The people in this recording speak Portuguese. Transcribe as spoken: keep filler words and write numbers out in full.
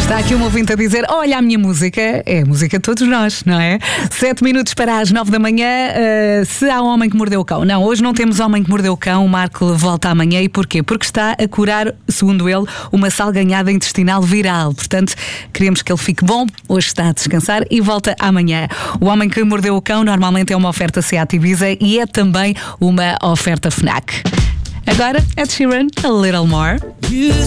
Está aqui um ouvinte a dizer: olha, a minha música é a música de todos nós, não é? Sete minutos para as nove da manhã. Uh, se há um homem que mordeu o cão. Não, hoje não temos homem que mordeu o cão. O Marco volta amanhã. E porquê? Porque está a curar, segundo ele, uma salganhada intestinal viral. Portanto, queremos que ele fique bom. Hoje está a descansar e volta amanhã. O homem que mordeu o cão normalmente é uma oferta Seat Ibiza e é também uma oferta FNAC. Agora, Ed Sheeran, A Little More.